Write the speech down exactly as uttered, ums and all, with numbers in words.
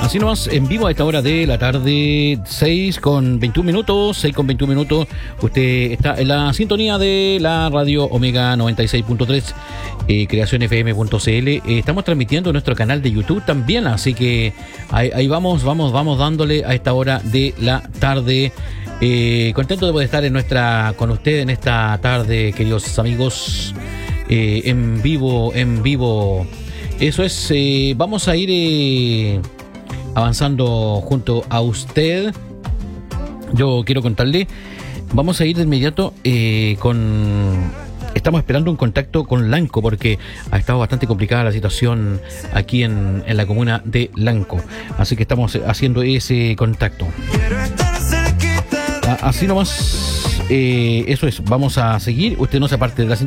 Así nomás, en vivo a esta hora de la tarde, seis con veintiún minutos, seis con veintiún minutos. Usted está en la sintonía de la radio Omega noventa y seis punto tres, eh, creación f m punto c l. Eh, estamos transmitiendo nuestro canal de YouTube también, así que ahí, ahí vamos, vamos, vamos dándole a esta hora de la tarde. Eh, contento de poder estar en nuestra, con usted en esta tarde, queridos amigos, eh, en vivo, en vivo. Eso es, eh, vamos a ir eh, avanzando junto a usted. Yo quiero contarle, vamos a ir de inmediato eh, con... Estamos esperando un contacto con Lanco porque ha estado bastante complicada la situación aquí en, en la comuna de Lanco. Así que estamos haciendo ese contacto. Así nomás, eh, eso es, vamos a seguir. Usted no se aparte de la sintonía.